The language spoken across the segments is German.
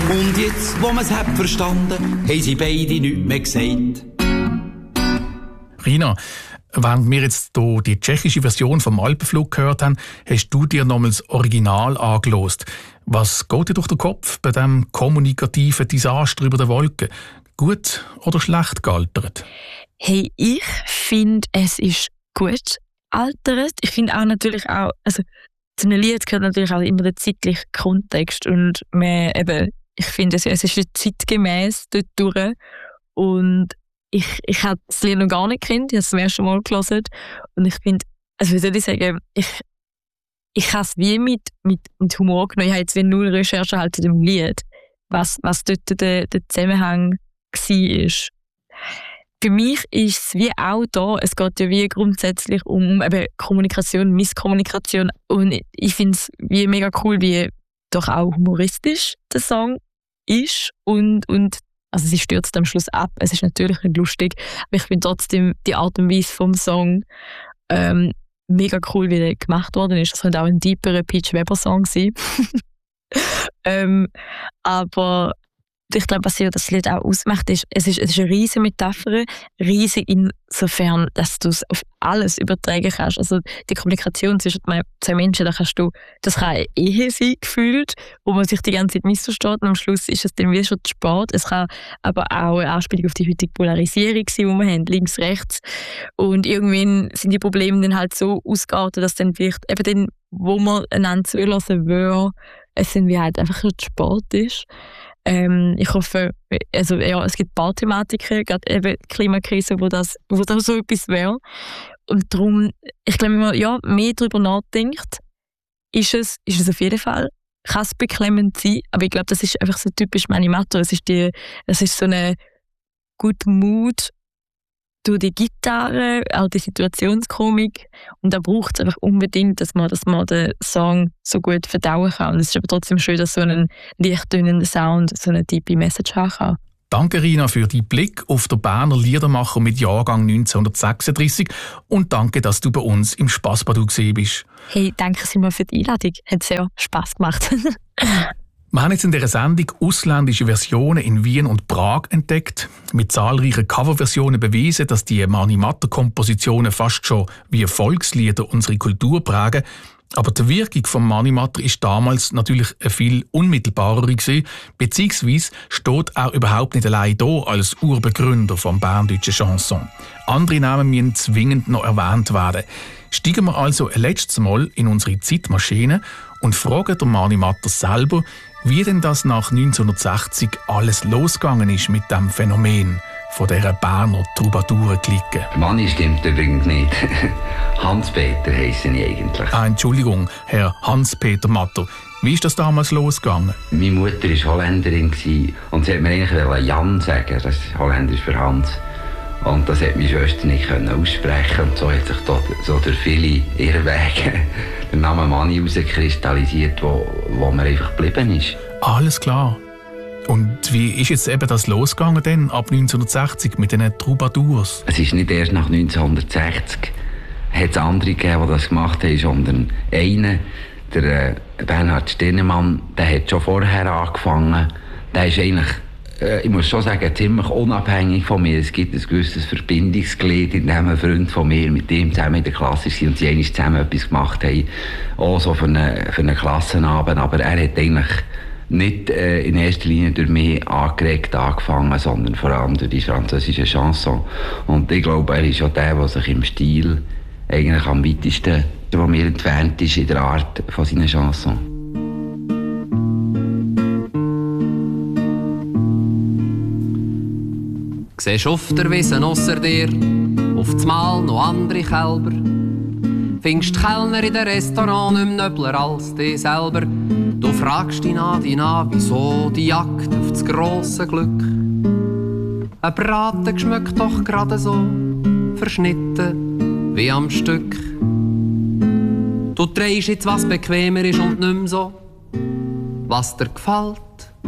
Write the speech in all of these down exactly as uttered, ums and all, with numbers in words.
Und jetzt, wo man es hat verstanden, haben sie beide nichts mehr gesagt. Rina, während wir jetzt hier die tschechische Version vom Alpenflug gehört haben, hast du dir nochmals das Original angelost. Was geht dir durch den Kopf bei diesem kommunikativen Desaster über den Wolken? Gut oder schlecht gealtert? Hey, ich finde, es ist gut altert. Ich finde auch natürlich auch, also zu einem Lied gehört natürlich auch immer der zeitliche Kontext und man, eben, ich finde, es, es ist zeitgemäß dort durch und ich, ich habe das Lied noch gar nicht gekannt, ich habe es zum ersten Mal gelesen und ich finde, also wie soll ich sagen, ich, ich habe es wie mit, mit, mit Humor genommen, ich habe jetzt wie null Recherche halt zu dem Lied, was, was dort der, der Zusammenhang war. Für mich ist es wie auch da, es geht ja wie grundsätzlich um eben Kommunikation, Misskommunikation und ich finde es wie mega cool, wie doch auch humoristisch der Song ist und, und also sie stürzt am Schluss ab, es ist natürlich nicht lustig, aber ich finde trotzdem die Art und Weise vom Song ähm, mega cool, wie der gemacht worden ist. Das könnte auch ein deeperer Peach Weber Song sein. ähm, aber ich glaube, was ja das Lied auch ausmacht, ist, es ist, es ist eine riesige Metapher, riesig insofern, dass du es auf alles übertragen kannst. Also die Kommunikation zwischen zwei Menschen, da kannst du, das kann eine Ehe sein, gefühlt, wo man sich die ganze Zeit missversteht und am Schluss ist es dann wie schon zu spät. Es kann aber auch eine Anspielung auf die heutige Polarisierung sein, die wir haben, links, rechts. Und irgendwann sind die Probleme dann halt so ausgeartet, dass dann vielleicht eben dann, wo man einander zulassen will, es dann wie halt einfach schon zu spät ist. Ähm, ich hoffe, also ja, es gibt ein paar Thematiken, gerade eben die Klimakrise, wo das, wo das so etwas wäre. Und darum, ich glaube, wenn man ja, mehr darüber nachdenkt, ist es, ist es auf jeden Fall, kann es beklemmend sein, aber ich glaube, das ist einfach so typisch Mani Matter. Es ist, die, es ist so eine gute Mut durch die Gitarre, auch die Situationskomik. Und da braucht es einfach unbedingt, dass man, dass man den Song so gut verdauen kann. Und es ist aber trotzdem schön, dass so ein leicht tönender Sound so eine tiefe Message haben kann. Danke, Rina, für deinen Blick auf den Berner Liedermacher mit Jahrgang neunzehnhundertsechsunddreißig und danke, dass du bei uns im Spassbadu gesehen bist. Hey, danke Simon für die Einladung. Hat sehr Spass gemacht. Wir haben jetzt in dieser Sendung ausländische Versionen in Wien und Prag entdeckt, mit zahlreichen Coverversionen bewiesen, dass die Mani Matter-Kompositionen fast schon wie Volkslieder unsere Kultur prägen. Aber die Wirkung von Mani Matter ist damals natürlich eine viel unmittelbarer gewesen, beziehungsweise steht auch überhaupt nicht allein da als Urbegründer vom berndeutschen Chanson. Andere Namen müssen zwingend noch erwähnt werden. Steigen wir also ein letztes Mal in unsere Zeitmaschine und fragen den Mani Matter selber, wie denn das nach neunzehnhundertsechzig alles losgegangen ist mit dem Phänomen von dieser Berner Troubadour-Clique. Mani stimmt übrigens nicht. Hans-Peter heissen ich eigentlich. Ah, Entschuldigung, Herr Hans-Peter Matter. Wie ist das damals losgegangen? Meine Mutter war Holländerin und sie wollte mir eigentlich Jan sagen, das ist Holländisch für Hans. Und das hat meine Schwester nicht aussprechen und so hat sich dort, so durch viele Irrwege der Name Mani herauskristallisiert, wo, wo mir einfach geblieben ist. Alles klar. Und wie ist jetzt eben das losgegangen denn ab neunzehnhundertsechzig mit den Troubadours? Es ist nicht erst nach neunzehnhundertsechzig hat es andere gegeben, die das gemacht haben, sondern einer, der äh, Bernhard Stirnemann, der hat schon vorher angefangen. Der ist eigentlich, äh, ich muss schon sagen, ziemlich unabhängig von mir. Es gibt ein gewisses Verbindungsglied, in dem ein Freund von mir mit ihm zusammen in der Klasse war und sie einmal zusammen etwas gemacht haben, auch so für einen, für einen Klassenabend. Aber er hat eigentlich nicht äh, in erster Linie durch mich angeregt angefangen, sondern vor allem durch die französische Chanson. Und ich glaube, er ist auch der, der sich im Stil eigentlich am weitesten, der mir entfernt ist in der Art von seinen Chansons. Siehst auf der Wiese ausser dir, auf das Mal noch andere Kälber. Findest die Kellner in den Restaurant nicht mehr nöbler als dich selber. Du fragst dich an, dich an, wieso die Jagd auf das grosse Glück. Ein Braten schmeckt doch gerade so, verschnitten wie am Stück. Du drehst jetzt, was bequemer ist und nicht mehr so, was dir gefällt.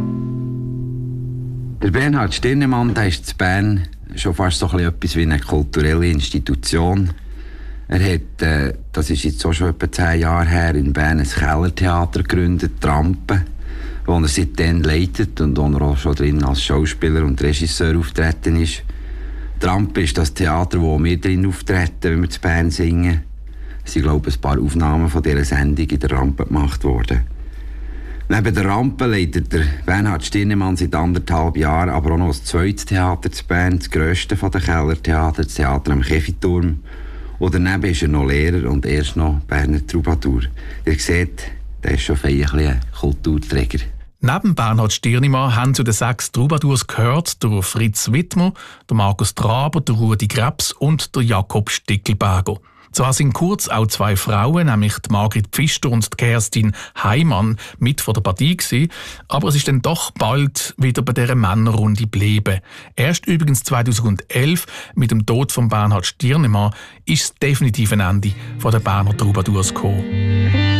Der Bernhard Stirnemann, der ist in Bern schon fast so etwas wie eine kulturelle Institution. Er hat, äh, das ist jetzt auch schon etwa zehn Jahre her, in Bern ein Kellertheater gegründet, Trampen, wo er seitdem leitet und wo er auch schon drin als Schauspieler und Regisseur auftreten ist. Die Rampe ist das Theater, wo wir drin auftreten, wenn wir zu Bern singen. Es sind, glaube ich, ein paar Aufnahmen von dieser Sendung in der Rampe gemacht worden. Neben der Rampe leitet der Bernhard Stirnemann seit anderthalb Jahren aber auch noch das zweite Theater zu Bern, das grösste von den Kellertheatern, das Theater am Käfiturm. Und daneben ist er noch Lehrer und erst noch Berner Troubadour. Ihr seht, der ist schon ein ein Kulturträger. Neben Bernhard Stirnemann haben zu den sechs Troubadours gehört der Fritz Wittmer, der Markus Traber, der Rudi Krebs und der Jakob Stickelberger. Zwar sind kurz auch zwei Frauen, nämlich die Margrit Pfister und die Kerstin Heimann, mit von der Partie gewesen, aber es ist dann doch bald wieder bei dieser Männerrunde geblieben. Erst übrigens zweitausendelf, mit dem Tod von Bernhard Stirnemann, ist das definitive Ende von der Berner Troubadours gekommen.